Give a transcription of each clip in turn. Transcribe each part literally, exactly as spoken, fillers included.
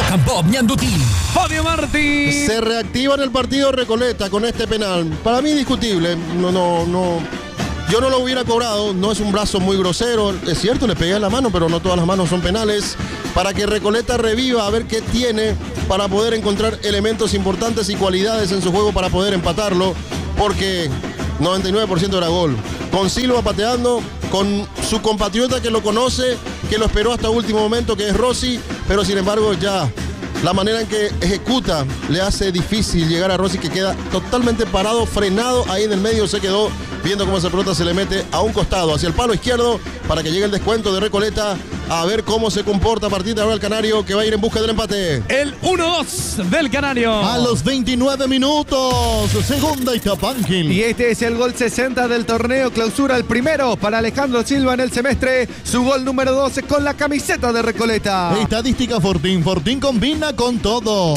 Campo Ñanduti. Fabio Martí. Se reactiva en el partido Recoleta con este penal. Para mí discutible. No, no, no. Yo no lo hubiera cobrado. No es un brazo muy grosero. Es cierto, le pegué en la mano, pero no todas las manos son penales. Para que Recoleta reviva a ver qué tiene para poder encontrar elementos importantes y cualidades en su juego para poder empatarlo. Porque noventa y nueve por ciento era gol. Con Silva pateando, con su compatriota que lo conoce, que lo esperó hasta último momento, que es Rossi, pero sin embargo ya la manera en que ejecuta le hace difícil llegar a Rossi, que queda totalmente parado, frenado ahí en el medio, se quedó viendo cómo esa pelota se le mete a un costado, hacia el palo izquierdo, para que llegue el descuento de Recoleta. A ver cómo se comporta a partir de ahora el Canario, que va a ir en busca del empate. El uno dos del Canario. A los veintinueve minutos, segunda Itapanquil. Y este es el gol sesenta del torneo clausura, el primero para Alejandro Silva en el semestre. Su gol número doce con la camiseta de Recoleta. Estadística Fortín. Fortín combina con todo.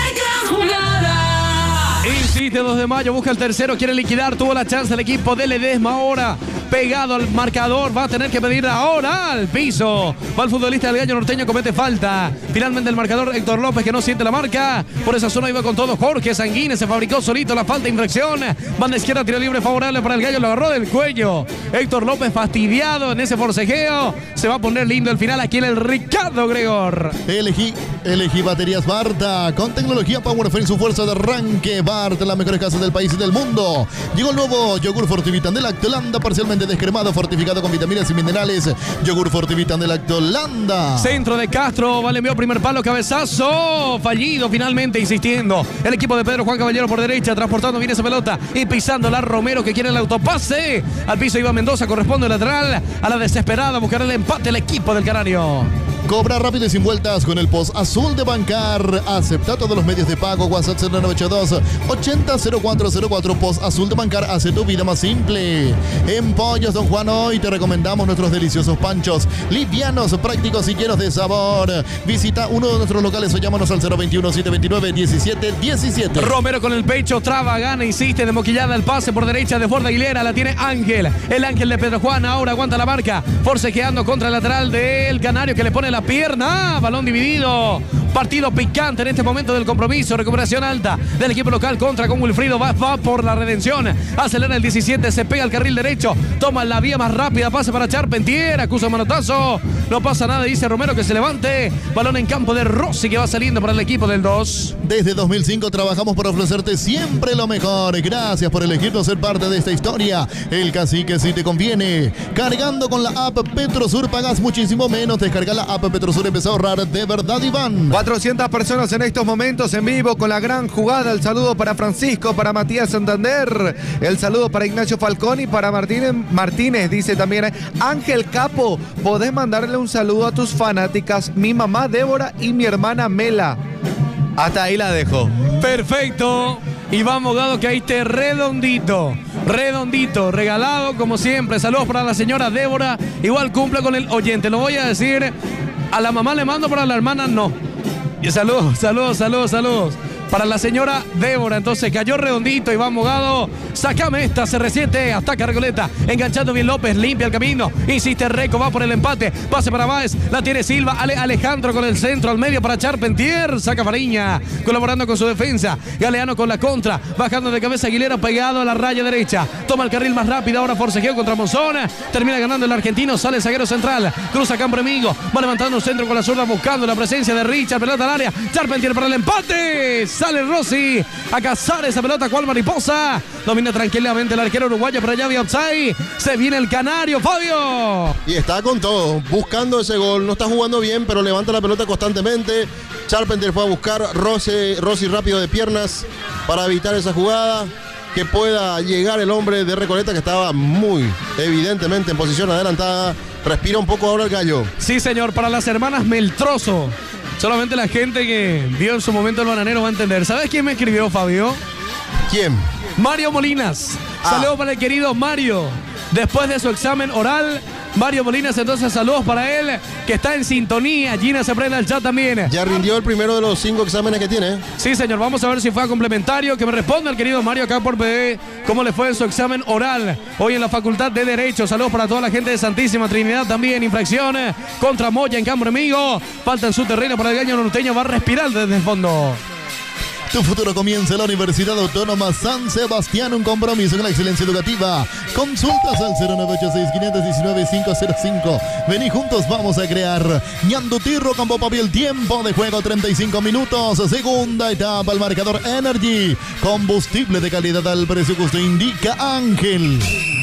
Insiste, dos de mayo, busca el tercero, quiere liquidar, tuvo la chance el equipo de Ledesma ahora. Pegado al marcador, va a tener que pedir ahora al piso. Va el futbolista del Gallo Norteño, comete falta. Finalmente el marcador, Héctor López, que no siente la marca. Por esa zona iba con todo Jorge Sanguínez, se fabricó solito la falta, infracción. Banda izquierda, tiro libre favorable para el Gallo, lo agarró del cuello. Héctor López fastidiado en ese forcejeo. Se va a poner lindo el final aquí en el Ricardo Gregor. Elegí, elegí baterías Barta, con tecnología Powerfree en su fuerza de arranque. Barta, las mejores casas del país y del mundo. Llegó el nuevo yogur Fortivitan de Lactolanda, parcialmente descremado, fortificado con vitaminas y minerales. Yogur Fortivitan de Lactolanda. Centro de Castro, vale, envió primer palo, cabezazo, fallido finalmente, insistiendo. El equipo de Pedro Juan Caballero por derecha, transportando bien esa pelota y pisándola Romero, que quiere el autopase. Al piso iba Mendoza, corresponde el lateral. A la desesperada, buscará el empate el equipo del Canario. Cobra rápido y sin vueltas con el post azul de Bancar. Acepta todos los medios de pago. WhatsApp cero nueve ocho dos ochenta cero cuatro cero cuatro. Post azul de Bancar hace tu vida más simple. En Pollos Don Juan hoy te recomendamos nuestros deliciosos panchos, livianos, prácticos y llenos de sabor. Visita uno de nuestros locales o llámanos al cero veintiuno, setecientos veintinueve, diecisiete diecisiete. Romero con el pecho, traba, gana, insiste, de moquillada el pase por derecha de Ford Aguilera. La tiene Ángel, el Ángel de Pedro Juan. Ahora aguanta la marca, forcejeando contra el lateral del Canario, que le pone la pierna, balón dividido. Partido picante en este momento del compromiso. Recuperación alta del equipo local contra con Wilfrido. Va, va por la redención. Acelera el diecisiete. Se pega al carril derecho. Toma la vía más rápida. Pase para Charpentier. Acusa manotazo. No pasa nada. Dice Romero que se levante. Balón en campo de Rossi, que va saliendo para el equipo del dos. Desde dos mil cinco trabajamos para ofrecerte siempre lo mejor. Gracias por elegirnos ser parte de esta historia. El Cacique sí te conviene. Cargando con la app Petrosur pagas muchísimo menos. Descarga la app Petrosur. Empieza a ahorrar de verdad, Iván. cuatrocientas personas en estos momentos en vivo con la gran jugada. El saludo para Francisco, para Matías Santander. El saludo para Ignacio Falcón y para Martínez. Martínez dice también: Ángel Capo, podés mandarle un saludo a tus fanáticas, mi mamá Débora y mi hermana Mela. Hasta ahí la dejo. Perfecto. Iván Mogado, que ahí esté redondito. Redondito, regalado como siempre. Saludos para la señora Débora. Igual cumple con el oyente. Lo voy a decir. A la mamá le mando, para la hermana no. Y saludos, saludos, saludos, saludos. Para la señora Débora, entonces cayó redondito, Iván Mogado. Sácame esta, se resiente, ataca Recoleta. Enganchando bien López, limpia el camino. Insiste Reco, va por el empate. Pase para Báez, la tiene Silva. Ale, Alejandro con el centro, al medio para Charpentier. Saca Fariña, colaborando con su defensa. Galeano con la contra, bajando de cabeza Aguilera, pegado a la raya derecha. Toma el carril más rápido, ahora forcejeo contra Monzón. Termina ganando el argentino, sale el zaguero central. Cruza campo enemigo, va levantando un centro con la zurda, buscando la presencia de Richard. Pelota al área, Charpentier para el empate. Sale Rossi a cazar esa pelota, cual mariposa. Domina tranquilamente el arquero uruguayo, pero ya había offside. Se viene el Canario, Fabio. Y está con todo, buscando ese gol. No está jugando bien, pero levanta la pelota constantemente. Charpentier fue a buscar Rossi, Rossi rápido de piernas para evitar esa jugada. Que pueda llegar el hombre de Recoleta, que estaba muy evidentemente en posición adelantada. Respira un poco ahora el Gallo. Sí, señor, para las hermanas Meltroso. Solamente la gente que vio en su momento el bananero va a entender. ¿Sabes quién me escribió, Fabio? ¿Quién? Mario Molinas. Ah. Saludos para el querido Mario. Después de su examen oral, Mario Molinas, entonces saludos para él, que está en sintonía. Gina se prende al chat también. Ya rindió el primero de los cinco exámenes que tiene. Sí, señor, vamos a ver si fue a complementario. Que me responda el querido Mario acá por B D, cómo le fue en su examen oral hoy en la Facultad de Derecho. Saludos para toda la gente de Santísima Trinidad también. Infracción contra Moya en campo enemigo. Falta en su terreno para el gallo norteño. Va a respirar desde el fondo. Tu futuro comienza en la Universidad Autónoma San Sebastián, un compromiso con la excelencia educativa. Consultas al cero nueve ocho seis, cinco uno nueve, cinco cero cinco. Vení juntos, vamos a crear. Ñandutirro Campo Papi, tiempo de juego treinta y cinco minutos. Segunda etapa, el marcador Energy. Combustible de calidad al precio que usted indica, Ángel.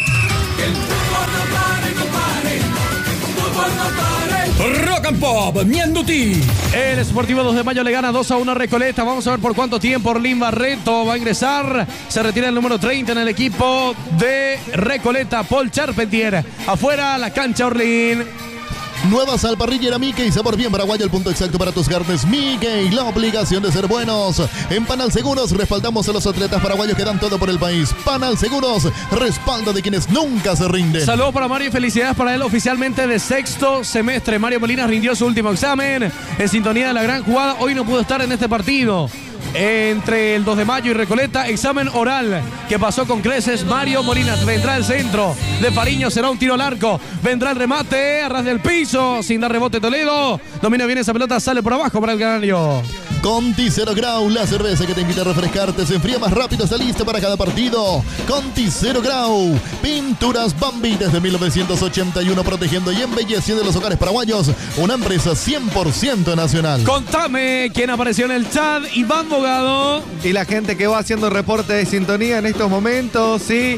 Rock and Pop, Ñanduti. El Sportivo dos de Mayo le gana dos a uno a Recoleta. Vamos a ver por cuánto tiempo. Orlín Barreto va a ingresar. Se retira el número treinta en el equipo de Recoleta. Paul Charpentier. Afuera la cancha Orlín. Nueva sal parrillera Mickey, sabor bien paraguayo, el punto exacto para tus carnes Mickey, la obligación de ser buenos. En Panal Seguros respaldamos a los atletas paraguayos que dan todo por el país. Panal Seguros, respaldo de quienes nunca se rinden. Saludos para Mario y felicidades para él, oficialmente de sexto semestre. Mario Molinas rindió su último examen en sintonía de la gran jugada. Hoy no pudo estar en este partido entre el dos de Mayo y Recoleta. Examen oral que pasó con creces. Mario Molinas vendrá el centro de Fariño, será un tiro al arco, vendrá el remate a ras del piso, sin dar rebote Toledo, domina bien esa pelota, sale por abajo para el canario. Conti Cero Grau, la cerveza que te invita a refrescarte, se enfría más rápido, está lista para cada partido. Conti Cero Grau, pinturas Bambi desde mil novecientos ochenta y uno, protegiendo y embelleciendo los hogares paraguayos, una empresa cien por ciento nacional. Contame quién apareció en el chat. Iván Bogado. Y la gente que va haciendo reporte de sintonía en estos momentos, sí.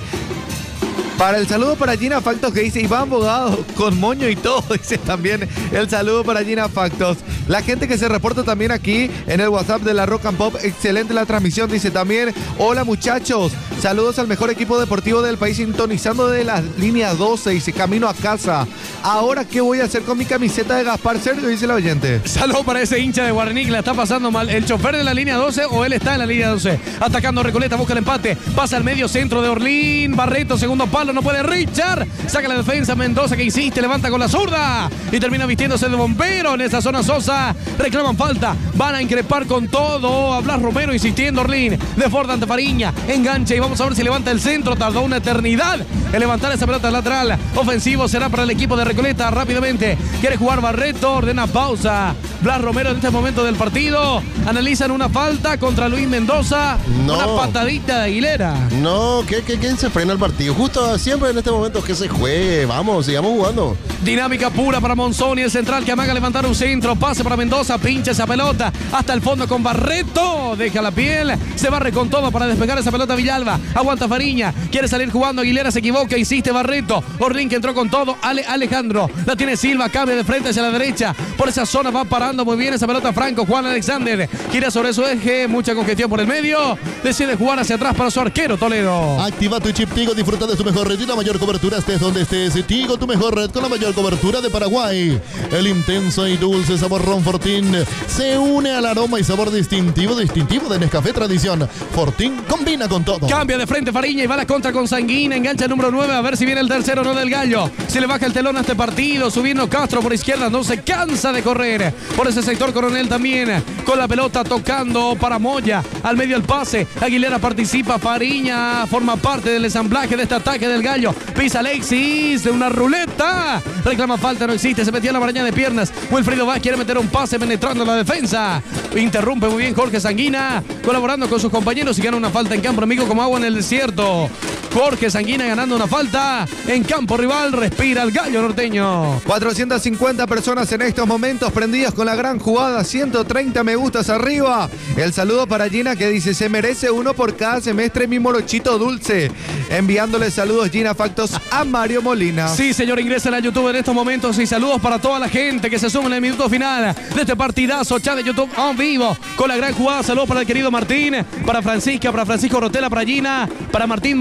Para el saludo para Gina Factos, que dice Iván Bogado con moño y todo, dice también el saludo para Gina Factos. La gente que se reporta también aquí en el WhatsApp de la Rock and Pop, excelente la transmisión, dice también, hola muchachos, saludos al mejor equipo deportivo del país, sintonizando de la línea doce, dice camino a casa. Ahora, ¿qué voy a hacer con mi camiseta de Gaspar Sergio? Dice la oyente. Saludos para ese hincha de Guaraní que la está pasando mal. ¿El chofer de la línea doce o él está en la línea doce? Atacando Recoleta, busca el empate, pasa al medio centro de Orlín, Barreto, segundo palo, no puede Richard, saca la defensa Mendoza que insiste, levanta con la zurda y termina vistiéndose de bombero en esa zona. Sosa, reclaman falta, van a increpar con todo, a Blas Romero insistiendo, Orlín, de Ford ante Fariña, engancha y vamos a ver si levanta el centro, tardó una eternidad en levantar esa pelota lateral, ofensivo será para el equipo de Recoleta, rápidamente, quiere jugar Barreto, ordena pausa, Blas Romero en este momento del partido, analizan una falta contra Luis Mendoza, no. Una patadita de Aguilera. No, que, que, que se frena el partido, justo siempre en este momento que se juegue, vamos, sigamos jugando. Dinámica pura para Monzoni, el central que amaga levantar un centro, pase para Mendoza, pincha esa pelota hasta el fondo con Barreto, deja la piel, se barre con todo para despegar esa pelota Villalba, aguanta Fariña, quiere salir jugando, Aguilera se equivoca, insiste Barreto, Orlín que entró con todo, Ale, Alejandro, la tiene Silva, cambia de frente hacia la derecha, por esa zona va parando muy bien esa pelota Franco, Juan Alexander, gira sobre su eje, mucha congestión por el medio, decide jugar hacia atrás para su arquero Toledo. Activa tu chip Tigo, disfruta de tu mejor red y la mayor cobertura estés donde estés. Tigo, tu mejor red con la mayor cobertura de Paraguay. El intenso y dulce sabor Ron Fortín se une al aroma y sabor distintivo, distintivo de Nescafé Tradición. Fortín combina con todo. Cambia de frente Fariña y va a la contra con Sanguina, engancha el número nueve, a ver si viene el tercero o no del Gallo. Se le baja el telón a este partido, subiendo Castro por izquierda, no se cansa de correr. Por ese sector Coronel también, con la pelota tocando para Moya, al medio el pase, Aguilera participa, Fariña forma parte del ensamblaje de este ataque del Gallo, pisa Alexis de una ruleta, reclama falta, no existe, se metió en la maraña de piernas, Wilfrido Vaz quiere meter un pase penetrando la defensa, interrumpe muy bien Jorge Sanguina, colaborando con sus compañeros y gana una falta en campo amigo como agua en el desierto. Jorge Sanguina ganando una falta en campo rival, respira el Gallo norteño. cuatrocientas cincuenta personas en estos momentos prendidas con la gran jugada, ciento treinta me gustas arriba. El saludo para Gina que dice, se merece uno por cada semestre mi morochito dulce. Enviándole saludos Gina Factos a Mario Molina. Sí, señor, ingresen a YouTube en estos momentos y saludos para toda la gente que se suma en el minuto final de este partidazo, chat de YouTube en vivo con la gran jugada. Saludos para el querido Martín, para Francisca, para Francisco Rotela, para Gina, para Martín Martínez también.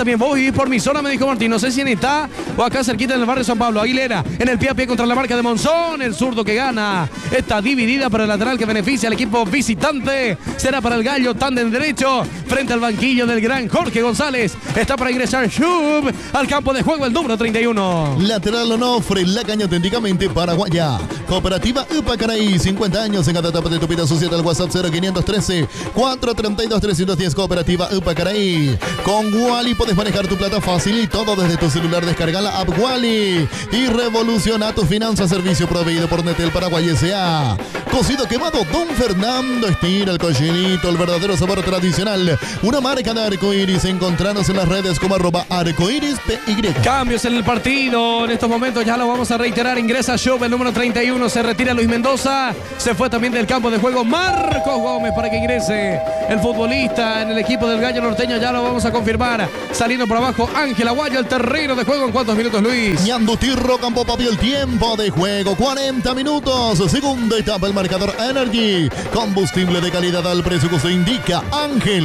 también. Vos vivís por mi zona, me dijo Martín. No sé si en está o acá cerquita en el barrio San Pablo. Aguilera en el pie a pie contra la marca de Monzón. El zurdo que gana. Está dividida para el lateral que beneficia al equipo visitante. Será para el Gallo, tándem derecho. Frente al banquillo del gran Jorge González. Está para ingresar Shub al campo de juego el número treinta y uno. Lateral Onofre, la caña auténticamente paraguaya. Cooperativa Upacaraí, cincuenta años en cada etapa de tu vida. Asociada al WhatsApp cero quinientos trece, cuatrocientos treinta y dos, trescientos diez. Cooperativa Upacaraí. Con Wally puedes manejar tu plata fácil y todo desde tu celular. Descarga la app Wally y revoluciona tu finanzas. Servicio proveído por Netel Paraguay S A. Cocido quemado Don Fernando. Estira el cochinito, el verdadero sabor tradicional. Una marca de arcoiris. Encontranos en las redes como arroba arcoiris P Y. Cambios en el partido. En estos momentos ya lo vamos a reiterar. Ingresa Shub, el número treinta y uno. Se retira Luis Mendoza. Se fue también del campo de juego Marcos Gómez para que ingrese el futbolista en el equipo del Gallo Norteño. Ya lo vamos a confirmar. Saliendo por abajo Ángel Aguayo, el terreno de juego. ¿En cuántos minutos, Luis? Ñandutirro Campo Papi, el tiempo de juego, cuarenta minutos. Segunda etapa, el marcador Energy. Combustible de calidad al precio que se indica. Ángel.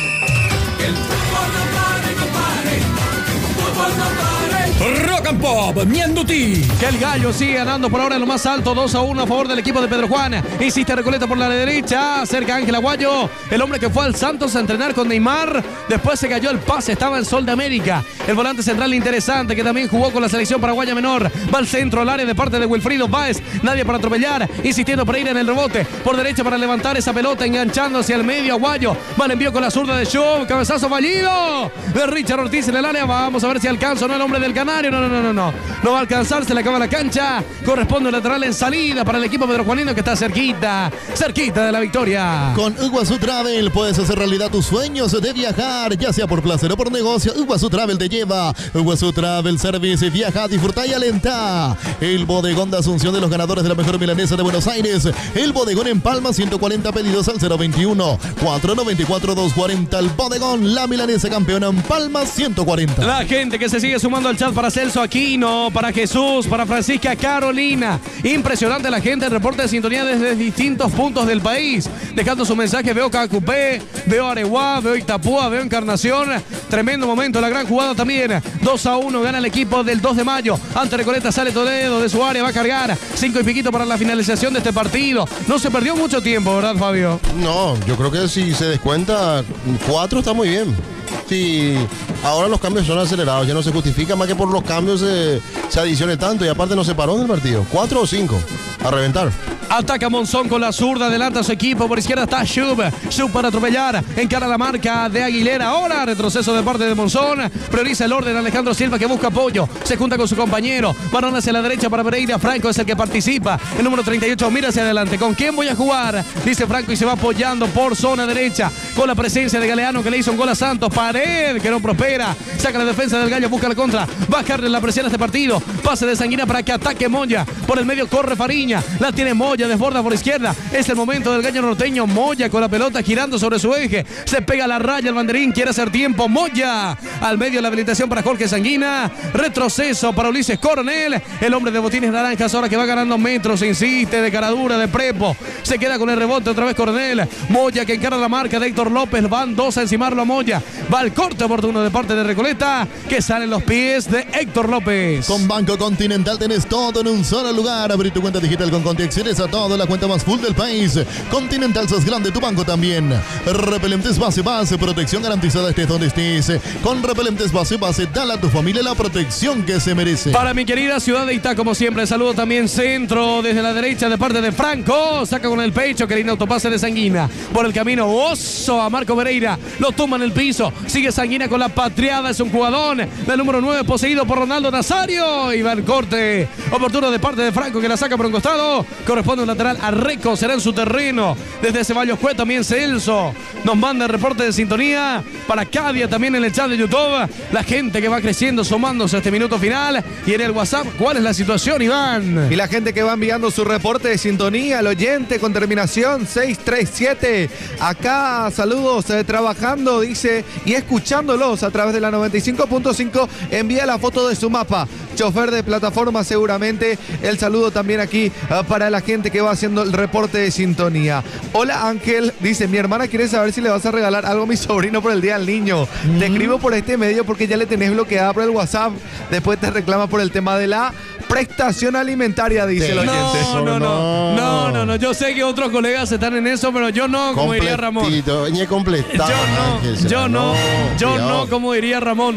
El fútbol no pare, compadre. Fútbol no pare. Rock and Pop, Mianduti. Que el Gallo sigue ganando por ahora en lo más alto, dos a uno a favor del equipo de Pedro Juan. Insiste Recoleta por la derecha, cerca Ángel Aguayo, el hombre que fue al Santos a entrenar con Neymar. Después se cayó el pase, estaba en Sol de América. El volante central interesante que también jugó con la selección paraguaya menor. Va al centro, al área de parte de Wilfrido Báez. Nadie para atropellar, insistiendo Pereira en el rebote. Por derecha para levantar esa pelota, enganchándose al medio Aguayo. Mal envío con la zurda de Show, cabezazo fallido de Richard Ortiz en el área. Vamos a ver si alcanza o no el hombre del Canario. No, no, no, no, no. No va a alcanzar, se le acaba la cancha. Corresponde un lateral en salida para el equipo pedrojuanino que está cerquita, cerquita de la victoria. Con Iguazú Travel puedes hacer realidad tus sueños de viajar, ya sea por placer o por negocio. Iguazú Travel te lleva. Iguazú Travel Service, viaja, disfruta y alenta. El bodegón de Asunción de los ganadores de la mejor milanesa de Buenos Aires. El bodegón en Palma, ciento cuarenta pedidos al cero veintiuno, cuatrocientos noventa y cuatro, doscientos cuarenta. El bodegón, la milanesa campeona en Palma, ciento cuarenta. La gente que se sigue sumando al chat para Celso Aquino, para Jesús, para Francisca Carolina. Impresionante la gente, el reporte de sintonía desde distintos puntos del país. Dejando su mensaje, veo Cacupé, veo Areguá, veo Itapúa, veo Encarnación. Tremendo momento, la gran jugada también. dos a uno gana el equipo del dos de mayo. Ante Recoleta sale Toledo de su área, va a cargar. cinco y piquito para la finalización de este partido. No se perdió mucho tiempo, ¿verdad, Fabio? No, yo creo que si se descuenta, cuatro está muy bien. Sí, ahora los cambios son acelerados, ya no se justifica más que por los cambios se, se adicione tanto y aparte no se paró en el partido. Cuatro o cinco, a reventar. Ataca Monzón con la zurda, adelanta a su equipo, por izquierda está Shub, Shub para atropellar, encara la marca de Aguilera, ahora retroceso de parte de Monzón, prioriza el orden Alejandro Silva que busca apoyo, se junta con su compañero, balón hacia la derecha para Pereira, Franco es el que participa, el número treinta y ocho mira hacia adelante, ¿con quién voy a jugar? Dice Franco y se va apoyando por zona derecha, con la presencia de Galeano que le hizo un gol a Santos, Pared que no prospera, saca la defensa del Gallo, busca la contra, bajarle la presión a este partido, pase de Sanguina para que ataque Moya, por el medio corre Fariña, la tiene Moya, desborda por izquierda, es el momento del Gallo Norteño, Moya con la pelota girando sobre su eje, se pega la raya el banderín, quiere hacer tiempo, Moya, al medio la habilitación para Jorge Sanguina, retroceso para Ulises Coronel, el hombre de botines naranjas ahora que va ganando metros, insiste, de caradura, de prepo, se queda con el rebote otra vez Coronel, Moya que encara la marca de Héctor López, van dos a encimarlo a Moya, va al corte oportuno de parte de Recoleta, que salen los pies de Héctor López. Con Banco Continental tenés todo en un solo lugar, abrí tu cuenta digital con Conti, accedes a todo, la cuenta más full del país. Continental, sos grande, tu banco también. Repelentes base, base, protección garantizada estés donde estés. Con repelentes base, base, dale a tu familia la protección que se merece. Para mi querida ciudad de Itá, como siempre, saludo también centro desde la derecha de parte de Franco. Saca con el pecho, que lindo autopase de Sanguina. Por el camino, oso a Marco Pereira. Lo tumba en el piso. Sigue Sanguina con la patriada. Es un jugadón. El número nueve poseído por Ronaldo Nazario. Y va el corte oportuno de parte de Franco que la saca por un costado. Corresponde un lateral a Reco. Será en su terreno. Desde Ceballos Cue también Celso nos manda el reporte de sintonía. Para Cadia también en el chat de YouTube. La gente que va creciendo sumándose a este minuto final. Y en el WhatsApp, ¿cuál es la situación, Iván? Y la gente que va enviando su reporte de sintonía, el oyente con terminación seis tres siete. Acá saludos eh, trabajando, dice, y escuchándolos a través de la noventa y cinco punto cinco. Envía la foto de su mapa. Chofer de plataforma seguramente. El saludo también aquí uh, para la gente que que va haciendo el reporte de sintonía. Hola Ángel, dice, mi hermana quiere saber si le vas a regalar algo a mi sobrino por el Día del Niño. Mm. Te escribo por este medio porque ya le tenés bloqueada por el WhatsApp. Después te reclama por el tema de la prestación alimentaria, dice sí. el oyente. No, no, no, no, no, no. Yo sé que otros colegas están en eso, pero yo no, como diría Ramón. Yo no, yo no, yo no, como diría Ramón.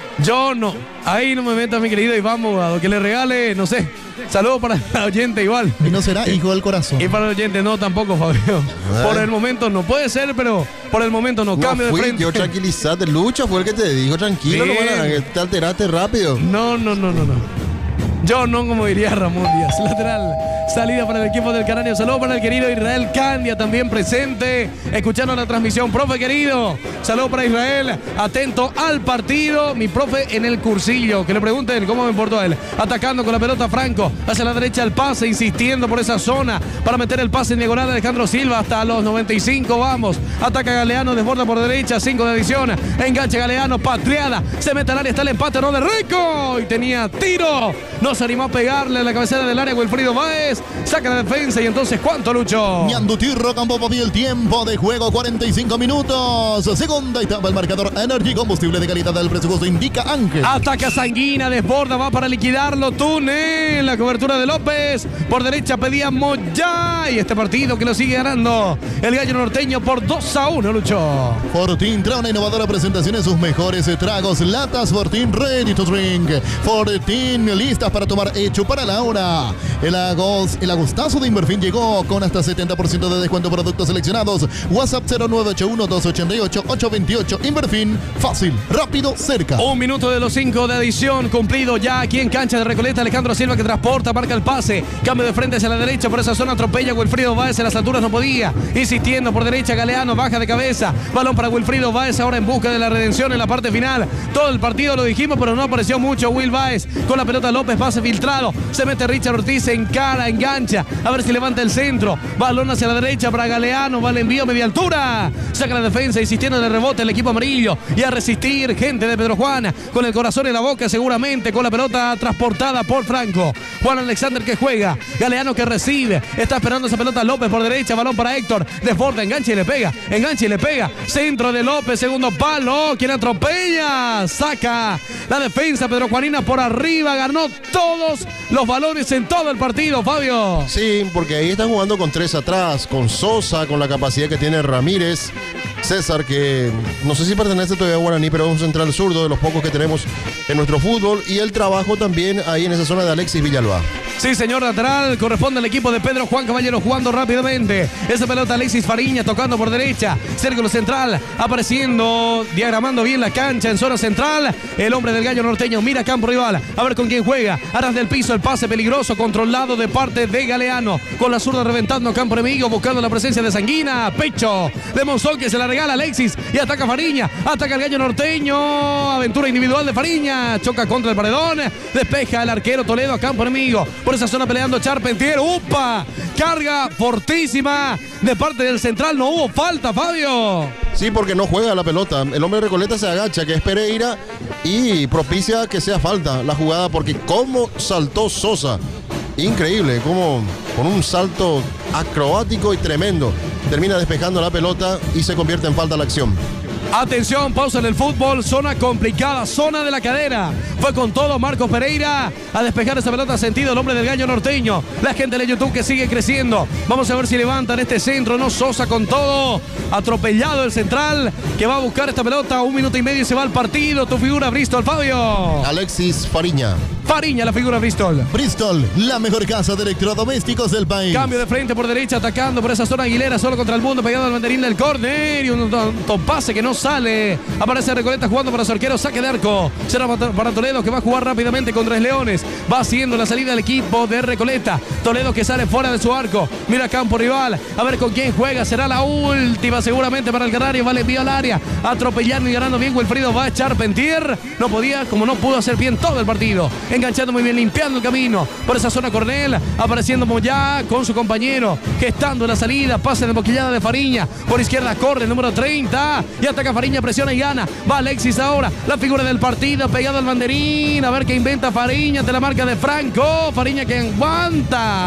Yo no. Ahí no me metas, mi querido Iván Bogado, que le regale, no sé, saludos para el oyente igual. Y no será hijo del corazón. Y para el oyente no, tampoco, Fabio. Por el momento no puede ser, pero por el momento no. No Cambio fui, de frente. yo tranquilizate. Lucha fue el que te dijo, tranquilo, no, que te alteraste rápido. No, no, no, no, no. Yo no, como diría Ramón Díaz. Lateral, salida para el equipo del Canario. Saludos para el querido Israel Candia, también presente, escuchando la transmisión. Profe querido, saludos para Israel, atento al partido. Mi profe en el cursillo, que le pregunten cómo me importó a él. Atacando con la pelota Franco, hacia la derecha el pase, insistiendo por esa zona para meter el pase en diagonal de Alejandro Silva hasta los noventa y cinco. Vamos, ataca Galeano, desborda por derecha, cinco de adición. Engancha Galeano, patriada, se mete al área, está el empate, no de Rico. Y tenía tiro, no se animó a pegarle a la cabecera del área Wilfrido Báez, saca la defensa y entonces ¿cuánto, Lucho? Ñandutí Rocambó, papi, el tiempo de juego, cuarenta y cinco minutos. Segunda etapa, el marcador Energy, combustible de calidad del presupuesto, indica Ángel. Ataca Sanguina, desborda, va para liquidarlo, Túnel, la cobertura de López, por derecha pedía Moyá, y este partido que lo sigue ganando el Gallo Norteño por dos a uno, Lucho. Fortín trae una innovadora presentación en sus mejores tragos, latas Fortín Ready to Drink. Fortín listas para tomar, hecho para la hora. El, agos, el agostazo de Inverfin llegó con hasta setenta por ciento de descuento en productos seleccionados. WhatsApp cero nueve ocho uno, dos ocho ocho, ocho dos ocho. Inverfin, fácil, rápido, cerca. Un minuto de los cinco de adición cumplido ya aquí en cancha de Recoleta. Alejandro Silva que transporta, marca el pase, cambio de frente hacia la derecha, por esa zona atropella Wilfrido Báez, en las alturas no podía, insistiendo por derecha Galeano, baja de cabeza, balón para Wilfrido Báez, ahora en busca de la redención en la parte final. Todo el partido lo dijimos, pero no apareció mucho Will Báez, con la pelota López, pase filtrado, se mete Richard Ortiz, en cara, engancha, a ver si levanta el centro, balón hacia la derecha para Galeano, va el envío media altura, saca la defensa, insistiendo en el rebote el equipo amarillo, y a resistir gente de Pedro Juan, con el corazón en la boca seguramente, con la pelota transportada por Franco, Juan Alexander que juega, Galeano que recibe, está esperando esa pelota López por derecha, balón para Héctor, desborda, engancha y le pega, engancha y le pega, centro de López, segundo palo, quien atropella, saca la defensa Pedro Juanina por arriba, ganó todos los valores en todo el partido, Fabio. Sí, porque ahí están jugando con tres atrás, con Sosa, con la capacidad que tiene Ramírez, César, que no sé si pertenece todavía a Guaraní, pero es un central zurdo de los pocos que tenemos en nuestro fútbol, y el trabajo también ahí en esa zona de Alexis Villalba. Sí, señor, lateral, corresponde al equipo de Pedro Juan Caballero jugando rápidamente. Esa pelota Alexis Fariña tocando por derecha, círculo central, apareciendo, diagramando bien la cancha en zona central. El hombre del Gallo Norteño mira campo rival, a ver con quién juega. Aras del piso, el pase peligroso, controlado de parte de Galeano, con la zurda reventando campo enemigo, buscando la presencia de Sanguina, pecho de Monzón que se la regala Alexis y ataca Fariña, ataca el Gallo Norteño, aventura individual de Fariña, choca contra el paredón, despeja el arquero Toledo a campo enemigo, por esa zona peleando Charpentier, ¡upa! Carga fortísima de parte del central, no hubo falta, Fabio. Sí, porque no juega la pelota, el hombre de Recoleta se agacha, que es Pereira, y propicia que sea falta la jugada, porque cómo saltó Sosa, increíble, como con un salto acrobático y tremendo, termina despejando la pelota y se convierte en falta la acción. Atención, pausa en el fútbol, zona complicada, zona de la cadera. Fue con todo Marcos Pereira a despejar esa pelota, sentido el hombre del Gallo Norteño. La gente de YouTube que sigue creciendo. Vamos a ver si levantan este centro, no Sosa con todo. Atropellado el central que va a buscar esta pelota, un minuto y medio y se va al partido. Tu figura Bristol, Fabio. Alexis Fariña. Fariña, la figura Bristol. Bristol, la mejor casa de electrodomésticos del país. Cambio de frente por derecha, atacando por esa zona Aguilera, solo contra el mundo, pegado al banderín del córner y un top pase que no sale. Aparece Recoleta jugando para su arquero, saque de arco. Será para Toledo que va a jugar rápidamente contra el Leones. Va haciendo la salida del equipo de Recoleta. Toledo que sale fuera de su arco. Mira campo rival. A ver con quién juega. Será la última seguramente para el Canario. Vale, envío al área. Atropellando y ganando bien Wilfrido va a Charpentier. No podía, como no pudo hacer bien todo el partido. Enganchando muy bien, limpiando el camino. Por esa zona Cornel. Apareciendo Moyá con su compañero. Gestando la salida. Pase de boquillada de Fariña. Por izquierda corre el número treinta. Y ataca Fariña, presiona y gana. Va Alexis ahora. La figura del partido. Pegado al banderín. A ver qué inventa Fariña. De la marca de Franco. Fariña que aguanta.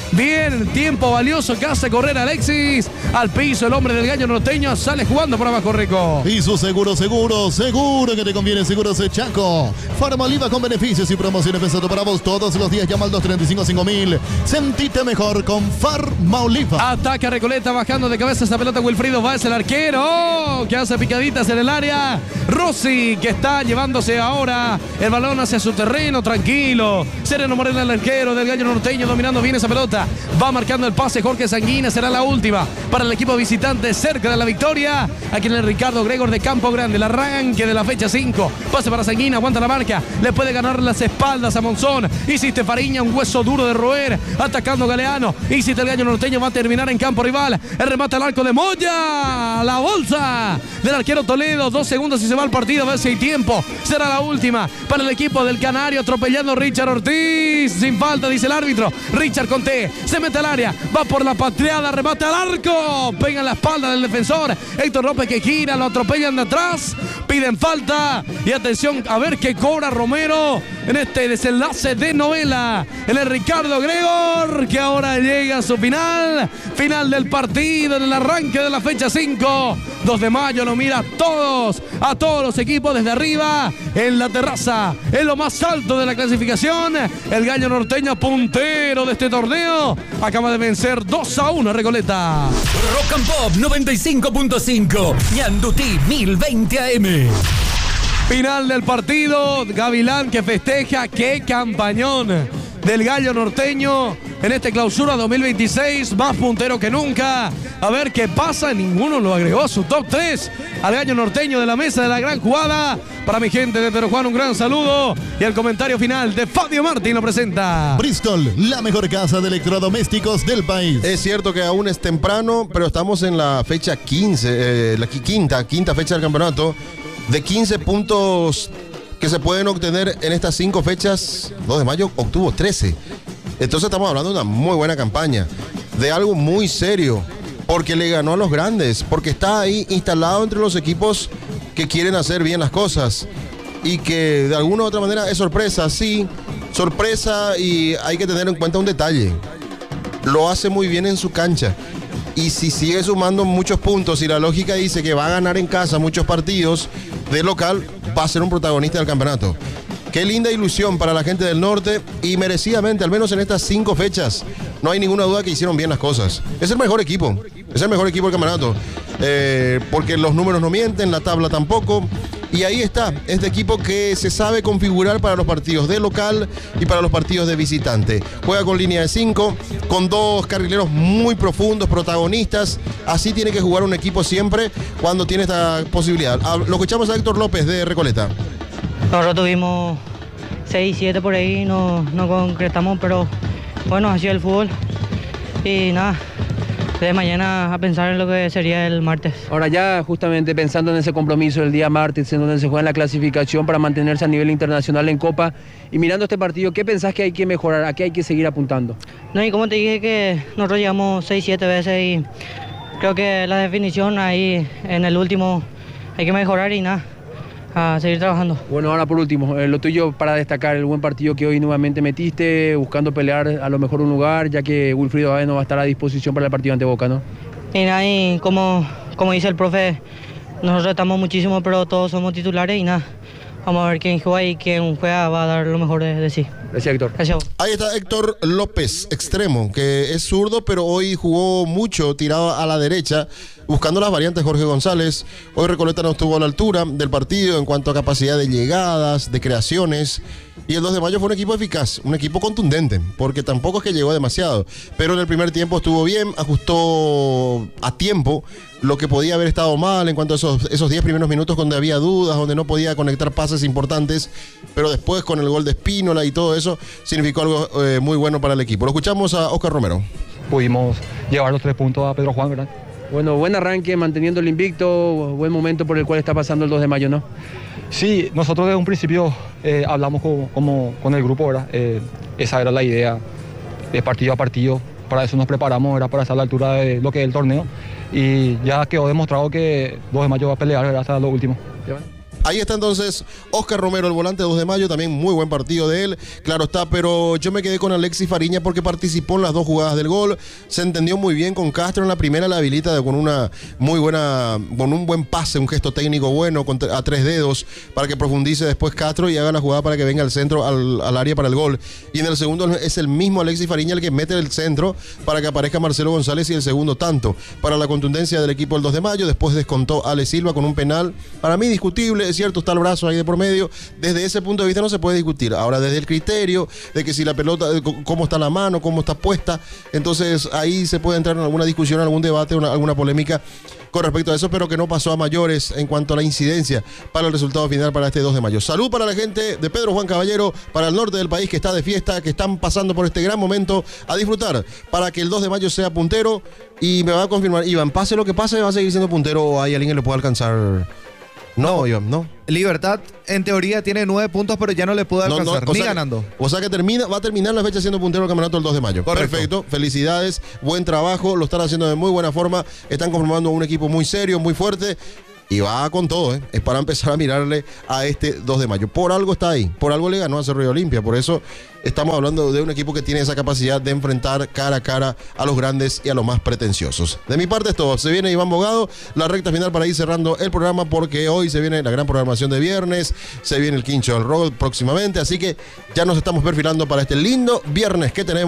Bien, tiempo valioso que hace correr Alexis. Al piso el hombre del Gallo Norteño sale jugando por abajo, Rico. Y su seguro, seguro, seguro que te conviene. Seguros de Chaco. Farmaliva con beneficios y promociones pensando para vos todos los días. Llama al dos treinta y cinco cinco mil. Sentite mejor con Farmaliva. Ataca Recoleta bajando de cabeza esta pelota. Wilfrido Báez, el arquero, que hace picaditas en el área. Rossi, que está llevándose ahora el balón hacia su terreno, tranquilo. Sereno Moreno, el arquero del Gallo Norteño, dominando bien esa pelota. Va marcando el pase Jorge Sanguina, será la última para el equipo visitante cerca de la victoria. Aquí en el Ricardo Gregor de Campo Grande, el arranque de la fecha cinco. Pase para Sanguina, aguanta la marca, le puede ganar las espaldas a Monzón. Hiciste Fariña, un hueso duro de roer, atacando Galeano. Hiciste el Gallo Norteño, va a terminar en campo rival. El remate al arco de Moya, la bolsa del arquero Toledo. Dos segundos y se va al partido, a ver si hay tiempo. Será la última para el equipo del Canario, atropellando Richard Ortiz. Sin falta, dice el árbitro. Richard Conté se mete al área, va por la patriada, remate al arco, pega en la espalda del defensor. Héctor López que gira, lo atropellan de atrás, piden falta. Y atención a ver qué cobra Romero en este desenlace de novela. En el Ricardo Gregor, que ahora llega a su final. Final del partido, en el arranque de la fecha cinco. dos de mayo, lo mira a todos, a todos los equipos desde arriba, en la terraza, en lo más alto de la clasificación. El Gallo Norteño, puntero de este torneo, acaba de vencer dos a uno a Recoleta. Rock and Pop noventa y cinco punto cinco, Ñandutí mil veinte A M. Final del partido, Gavilán que festeja, qué campañón del Gallo Norteño en este clausura dos mil veintiséis, más puntero que nunca. A ver qué pasa, ninguno lo agregó a su top tres al Gallo Norteño de la mesa de la gran jugada. Para mi gente de Pero Juan, un gran saludo y el comentario final de Fabio Martín lo presenta. Bristol, la mejor casa de electrodomésticos del país. Es cierto que aún es temprano, pero estamos en la fecha quince, eh, la quinta, quinta fecha del campeonato. De quince puntos que se pueden obtener en estas cinco fechas, dos de mayo obtuvo trece. Entonces estamos hablando de una muy buena campaña, de algo muy serio, porque le ganó a los grandes, porque está ahí instalado entre los equipos que quieren hacer bien las cosas y que de alguna u otra manera es sorpresa, sí, sorpresa, y hay que tener en cuenta un detalle. Lo hace muy bien en su cancha. Y si sigue sumando muchos puntos y la lógica dice que va a ganar en casa muchos partidos de local, va a ser un protagonista del campeonato. Qué linda ilusión para la gente del norte y merecidamente, al menos en estas cinco fechas, no hay ninguna duda que hicieron bien las cosas. Es el mejor equipo, es el mejor equipo del campeonato, eh, porque los números no mienten, la tabla tampoco. Y ahí está, este equipo que se sabe configurar para los partidos de local y para los partidos de visitante. Juega con línea de cinco, con dos carrileros muy profundos, protagonistas. Así tiene que jugar un equipo siempre cuando tiene esta posibilidad. Lo escuchamos a Héctor López de Recoleta. Nosotros tuvimos seis, siete por ahí, no, no concretamos, pero bueno, así es el fútbol. Y nada, de mañana a pensar en lo que sería el martes. Ahora ya justamente pensando en ese compromiso del día martes, en donde se juega la clasificación para mantenerse a nivel internacional en Copa, y mirando este partido, ¿qué pensás que hay que mejorar? ¿A qué hay que seguir apuntando? No, y como te dije que nosotros llegamos seis, siete veces y creo que la definición ahí en el último hay que mejorar y nada, a seguir trabajando. Bueno, ahora por último, eh, lo tuyo para destacar el buen partido que hoy nuevamente metiste, buscando pelear a lo mejor un lugar, ya que Wilfrido Báez no va a estar a disposición para el partido ante Boca, ¿no? Y nada, y como, como dice el profe, nosotros estamos muchísimo, pero todos somos titulares y nada, vamos a ver quién juega y quién juega va a dar lo mejor de, de sí. Gracias, Héctor. Gracias a vos. Ahí está Héctor López, extremo, que es zurdo, pero hoy jugó mucho tirado a la derecha, buscando las variantes Jorge González. Hoy Recoleta no estuvo a la altura del partido en cuanto a capacidad de llegadas, de creaciones. Y el dos de mayo fue un equipo eficaz, un equipo contundente, porque tampoco es que llegó demasiado. Pero en el primer tiempo estuvo bien, ajustó a tiempo lo que podía haber estado mal en cuanto a esos, esos diez primeros minutos donde había dudas, donde no podía conectar pases importantes. Pero después con el gol de Espínola y todo eso, significó algo eh, muy bueno para el equipo. Lo escuchamos a Oscar Romero. Pudimos llevar los tres puntos a Pedro Juan, ¿verdad? Bueno, buen arranque, manteniendo el invicto, buen momento por el cual está pasando el dos de mayo, ¿no? Sí, nosotros desde un principio eh, hablamos con, como, con el grupo, ¿verdad? Eh, esa era la idea, de partido a partido. Para eso nos preparamos, era para estar a la altura de lo que es el torneo. Y ya quedó demostrado que dos de mayo va a pelear, ¿verdad? Hasta lo último. Ahí está entonces Oscar Romero, el volante dos de mayo, también muy buen partido de él, claro está, pero yo me quedé con Alexis Fariña porque participó en las dos jugadas del gol, se entendió muy bien con Castro, en la primera la habilita con una muy buena, con un buen pase, un gesto técnico bueno, con, a tres dedos, para que profundice después Castro y haga la jugada para que venga al centro, al, al área para el gol. Y en el segundo es el mismo Alexis Fariña el que mete el centro para que aparezca Marcelo González y el segundo tanto para la contundencia del equipo del dos de mayo. Después descontó Ale Silva con un penal, para mí discutible, es cierto, está el brazo ahí de por medio, desde ese punto de vista no se puede discutir. Ahora, desde el criterio de que si la pelota, cómo está la mano, cómo está puesta, entonces ahí se puede entrar en alguna discusión, algún debate, una, alguna polémica con respecto a eso, pero que no pasó a mayores en cuanto a la incidencia para el resultado final para este dos de mayo. Salud para la gente de Pedro Juan Caballero, para el norte del país que está de fiesta, que están pasando por este gran momento a disfrutar, para que el dos de mayo sea puntero. Y me va a confirmar, Iván, pase lo que pase, va a seguir siendo puntero o hay alguien que le pueda alcanzar. No, Iván, no. Libertad, en teoría, tiene nueve puntos, pero ya no le pudo alcanzar, no, no, ni ganando. Que, o sea que termina, va a terminar la fecha siendo puntero del campeonato el dos de mayo. Correcto. Perfecto, felicidades, buen trabajo, lo están haciendo de muy buena forma, están conformando un equipo muy serio, muy fuerte. Y va con todo, ¿eh? Es para empezar a mirarle a este dos de mayo. Por algo está ahí, por algo le ganó a Cerro Olimpia. Por eso estamos hablando de un equipo que tiene esa capacidad de enfrentar cara a cara a los grandes y a los más pretenciosos. De mi parte es todo. Se viene Iván Bogado, la recta final para ir cerrando el programa, porque hoy se viene la gran programación de viernes, se viene el Quincho del Rock próximamente. Así que ya nos estamos perfilando para este lindo viernes que tenemos.